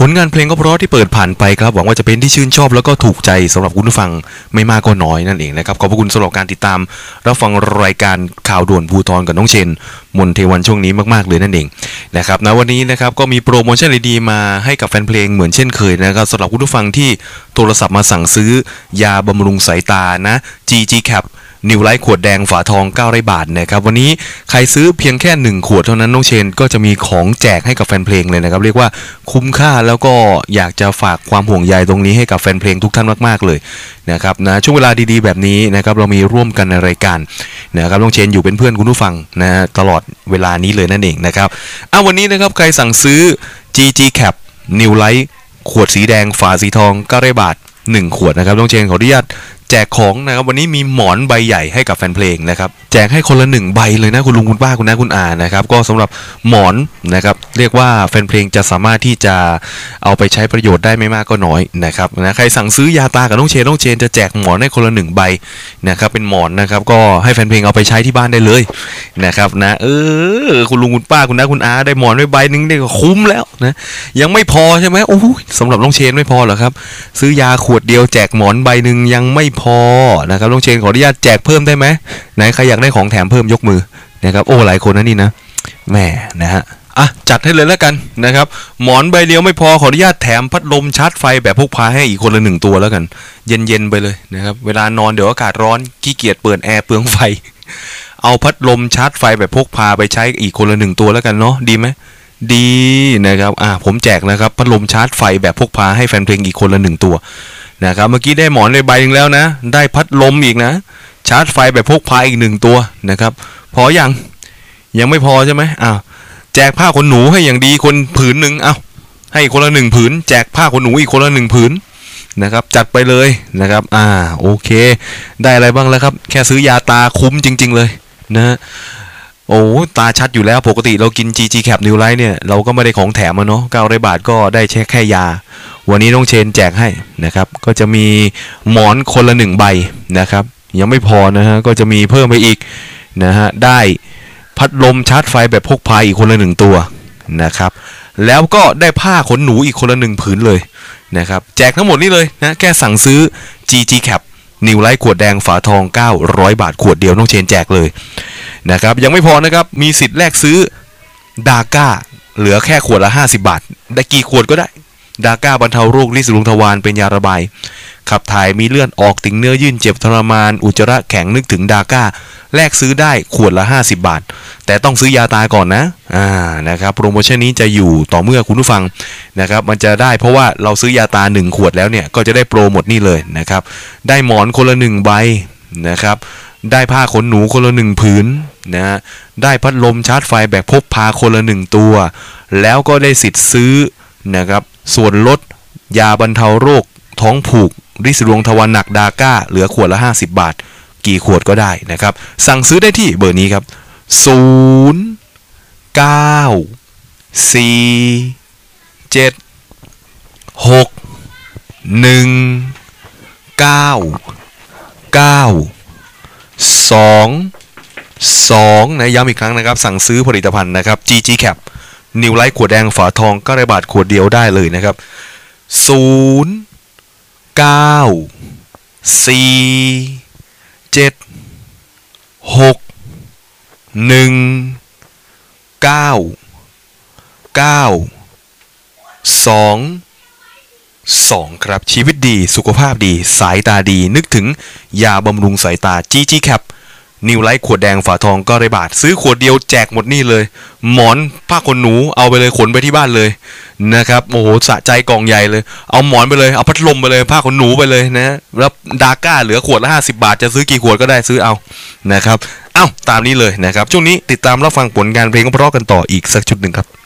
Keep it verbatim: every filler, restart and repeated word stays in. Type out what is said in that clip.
ผลงานเพลงก็เพราะที่เปิดผ่านไปครับหวังว่าจะเป็นที่ชื่นชอบแล้วก็ถูกใจสำหรับคุณผู้ฟังไม่มากก็น้อยนั่นเองนะครับขอบพระคุณสำหรับการติดตามรับฟังรายการข่าวด่วนภูธรกับน้องเชนมนเทวันช่วงนี้มากๆเลยนั่นเองนะครับณวันนี้นะครับก็มีโปรโมชั่นดีๆมาให้กับแฟนเพลงเหมือนเช่นเคยนะครับสำหรับคุณผู้ฟังที่โทรศัพท์มาสั่งซื้อยาบำรุงสายตานะ จี จี Capนิวไลท์ขวดแดงฝาทองเก้าร้อยบาทนะครับวันนี้ใครซื้อเพียงแค่หนึ่งขวดเท่านั้นน้องเชนก็จะมีของแจกให้กับแฟนเพลงเลยนะครับเรียกว่าคุ้มค่าแล้วก็อยากจะฝากความห่วงใยตรงนี้ให้กับแฟนเพลงทุกท่านมากๆเลยนะครับนะช่วงเวลาดีๆแบบนี้นะครับเรามีร่วมกันในรายการนะครับน้องเชนอยู่เป็นเพื่อนคุณผู้ฟังนะตลอดเวลานี้เลยนั่นเองนะครับอ้าววันนี้นะครับใครสั่งซื้อ จี จี Cap นิวไลท์ขวดสีแดงฝาสีทองเก้าร้อยบาทหนึ่งขวดนะครับน้องเชนขออนุญาตแจกของนะครับวันนี้มีหมอนใบใหญ่ให้กับแฟนเพลงนะครับแจกให้คนละหนึ่งใบเลยนะคุณลุงคุณป้าคุณน้าคุณอานะครับก็สำหรับหมอนนะครับเรียกว่าแฟนเพลงจะสามารถที่จะเอาไปใช้ประโยชน์ได้ไม่มากก็น้อยนะครับนะใครสั่งซื้อยาตากับน้องเชนน้องเชนจะแจกหมอนให้คนละหนึ่งใบนะครับเป็นหมอนนะครับก็ให้แฟนเพลงเอาไปใช้ที่บ้านได้เลยนะครับนะเออคุณลุงคุณป้าคุณน้าคุณอาได้หมอนไว้ใบนึงได้ก็คุ้มแล้วนะยังไม่พอใช่ไหมโอ้ยสำหรับน้องเชนไม่พอเหรอครับซื้อยาขวดเดียวแจกหมอนใบหนึ่งยังไม่พอนะครับน้องเชนขออนุญาตแจกเพิ่มได้ไหมไหนใครอยากได้ของแถมเพิ่มยกมือนะครับโอ้หลายคนนะนี่นะแหมนะฮะอ่ะจัดให้เลยแล้วกันนะครับหมอนใบเดียวไม่พอขออนุญาตแถมพัดลมชาร์จไฟแบบพกพาให้อีกคนละหนึ่งตัวแล้วกันเย็นๆไปเลยนะครับเวลานอนเดี๋ยวอากาศร้อนขี้เกียจเปิดแอร์เปลืองไฟเอาพัดลมชาร์จไฟแบบพกพาไปใช้อีกคนละหนึ่งตัวแล้วกันเนาะดีไหมดีนะครับอ่ะผมแจกนะครับพัดลมชาร์จไฟแบบพกพาให้แฟนเพลงอีกคนละหนึ่งตัวนะครับเมื่อกี้ได้หมอนในใบนึงแล้วนะได้พัดลมอีกนะชาร์จไฟแบบพกพาอีกหนึ่งตัวนะครับพอยังยังไม่พอใช่ไหมอ้าวแจกผ้าขนหนูให้อย่างดีคนผืนหนึ่งอ้าวให้คนละหนึ่งผืนแจกผ้าขนหนูอีกคนละหนึ่งผืนนะครับจัดไปเลยนะครับอ่าโอเคได้อะไรบ้างแล้วครับแค่ซื้อยาตาคุ้มจริงๆเลยนะโอ้ตาชัดอยู่แล้วปกติเรากิน จี จี Cap New Light เนี่ยเราก็ไม่ได้ของแถมมาเนาะเก้าร้อยบาทก็ได้แค่แค่ยาวันนี้น้องเชนแจกให้นะครับก็จะมีหมอนคนละหนึ่งใบนะครับยังไม่พอนะฮะก็จะมีเพิ่มไปอีกนะฮะได้พัดลมชาร์จไฟแบบพกพาอีกคนละหนึ่งตัวนะครับแล้วก็ได้ผ้าขนหนูอีกคนละหนึ่งผืนเลยนะครับแจกทั้งหมดนี้เลยนะแค่สั่งซื้อ จี จี Cap New Light ขวดแดงฝาทองเก้าร้อยบาทขวดเดียวน้องเชนแจกเลยนะครับยังไม่พอนะครับมีสิทธิ์แลกซื้อดาก้าเหลือแค่ขวดละห้าสิบบาทได้กี่ขวดก็ได้ดาก้าบรรเทาโรคลิ้นลุงทวารเป็นยาระบายขับถ่ายมีเลือดออกติ่งเนื้อยื่นเจ็บทรมานอุจจาระแข็งนึกถึงดาก้าแลกซื้อได้ขวดละห้าสิบบาทแต่ต้องซื้อยาตาก่อนนะอ่านะครับโปรโมชั่นนี้จะอยู่ต่อเมื่อคุณผู้ฟังนะครับมันจะได้เพราะว่าเราซื้อยาตาหนึ่งขวดแล้วเนี่ยก็จะได้โปรหมดนี่เลยนะครับได้หมอนคนละหนึ่งใบนะครับได้ผ้าขนหนูคนละหนึ่งผืนนะได้พัดลมชาร์จไฟแบบพกพาคนละหนึ่งตัวแล้วก็ได้สิทธิ์ซื้อนะครับส่วนลดยาบรรเทาโรคท้องผูกริดรวงทวารหนักดาก้าเหลือขวดละห้าสิบบาทกี่ขวดก็ได้นะครับสั่งซื้อได้ที่เบอร์นี้ครับศูนย์ เก้า สี่ เจ็ด หก หนึ่ง เก้า เก้า สอง สองนะย้ำอีกครั้งนะครับสั่งซื้อผลิตภัณฑ์นะครับ จี จี Cap New Light ขวดแดงฝาทองเก้าร้อยบาทขวดเดียวได้เลยนะครับศูนย์ เก้า สี่ เจ็ด หก หนึ่ง เก้า เก้า สอง สองครับชีวิตดีสุขภาพดีสายตาดีนึกถึงยาบำรุงสายตา จี จี Capนิวไลท์ขวดแดงฝาทองก็ได้บาทซื้อขวดเดียวแจกหมดนี่เลยหมอนผ้าขนหนูเอาไปเลยขนไปที่บ้านเลยนะครับโอ้โหสะใจกล่องใหญ่เลยเอาหมอนไปเลยเอาพัดลมไปเลยผ้าขนหนูไปเลยนะแล้วดาก้าเหลือขวดละห้าสิบบาทจะซื้อกี่ขวดก็ได้ซื้อเอานะครับเอ้าตามนี้เลยนะครับช่วงนี้ติดตามรับฟังผลงานเพลงเพราะกันต่ออีกสักชุดหนึ่งครับ